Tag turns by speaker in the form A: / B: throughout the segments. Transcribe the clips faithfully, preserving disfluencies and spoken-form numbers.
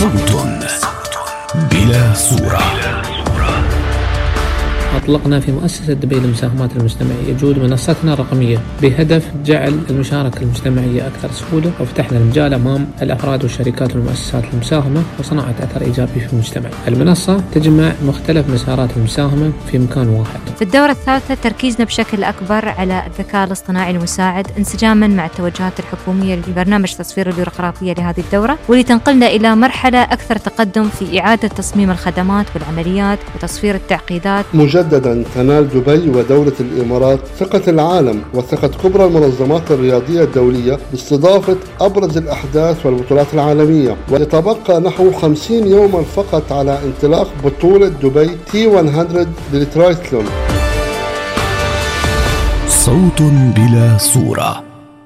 A: صوت بلا صورة.
B: أطلقنا في مؤسسة دبي للمساهمات المجتمعية جهود منصتنا الرقمية بهدف جعل المشاركة المجتمعية أكثر سهولة، وفتحنا المجال أمام الأفراد والشركات والمؤسسات المساهمة وصناعة أثر إيجابي في المجتمع. المنصة تجمع مختلف مسارات المساهمة في مكان واحد.
C: في الدورة الثالثة تركيزنا بشكل أكبر على الذكاء الاصطناعي المساعد انسجاما مع التوجهات الحكومية لبرنامج تصفير البيروقراطية لهذه الدورة، واللي تنقلنا إلى مرحلة أكثر تقدم في إعادة تصميم الخدمات والعمليات وتصفير التعقيدات.
D: مجددا تنال دبي ودولة الإمارات ثقة العالم وثقة كبرى المنظمات الرياضية الدولية باستضافة أبرز الأحداث والبطولات العالمية، ويتبقى نحو خمسين يوما فقط على انطلاق بطولة دبي تي مئة للترايثلون.
A: صوت بلا صورة.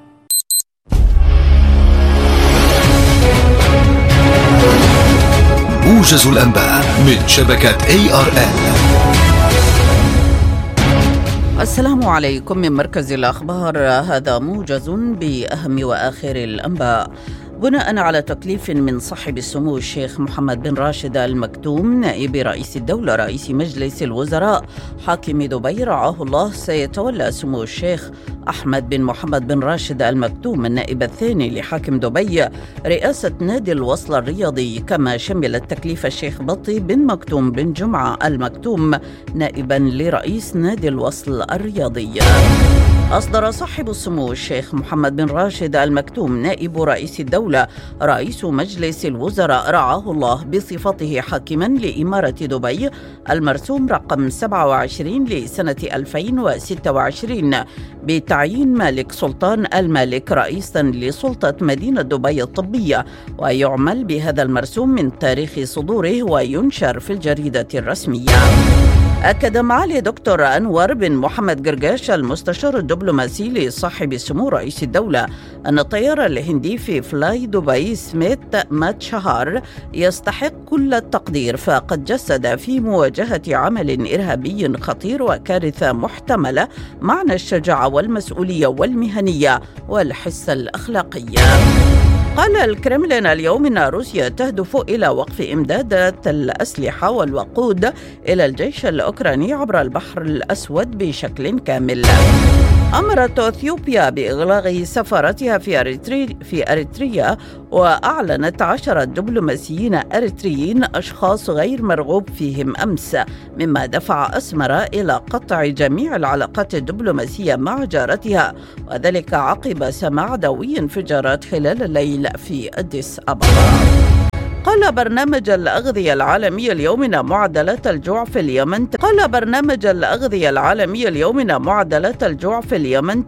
A: موجز الأنباء من شبكة إيه آر إل.
E: السلام عليكم من مركز الأخبار، هذا موجز بأهم وآخر الأنباء. بناء على تكليف من صاحب السمو الشيخ محمد بن راشد آل مكتوم نائب رئيس الدولة رئيس مجلس الوزراء حاكم دبي رعاه الله، سيتولى سمو الشيخ أحمد بن محمد بن راشد آل مكتوم النائب الثاني لحاكم دبي رئاسة نادي الوصل الرياضي، كما شمل التكليف الشيخ بطي بن مكتوم بن جمعة آل مكتوم نائبا لرئيس نادي الوصل الرياضي. أصدر صاحب السمو الشيخ محمد بن راشد آل مكتوم نائب رئيس الدولة رئيس مجلس الوزراء رعاه الله بصفته حاكما لإمارة دبي المرسوم رقم سبعة وعشرين لسنة ألفين وستة وعشرين بتعيين مالك سلطان آل مالك رئيسا لسلطة مدينة دبي الطبية، ويعمل بهذا المرسوم من تاريخ صدوره وينشر في الجريدة الرسمية. أكد معالي دكتور أنور بن محمد قرقاش المستشار الدبلوماسي لصاحب السمو رئيس الدولة أن الطيار الهندي في فلاي دبي سميث ماتشهار يستحق كل التقدير، فقد جسد في مواجهة عمل إرهابي خطير وكارثة محتملة معنى الشجاعة والمسؤولية والمهنية والحس الأخلاقي. قال الكرملين اليوم أن روسيا تهدف إلى وقف إمدادات الأسلحة والوقود إلى الجيش الأوكراني عبر البحر الأسود بشكل كامل. أمرت أثيوبيا بإغلاق سفارتها في أريتري في أريتريا، وأعلنت عشرة دبلوماسيين أريتريين أشخاص غير مرغوب فيهم أمس، مما دفع أسمرا إلى قطع جميع العلاقات الدبلوماسية مع جارتها، وذلك عقب سماع دوي انفجارات خلال الليل في أديس أبابا. قال برنامج الأغذية العالمي اليوم أن معدلات الجوع في اليمن قال برنامج الأغذية العالمي اليوم أن معدلات الجوع في اليمن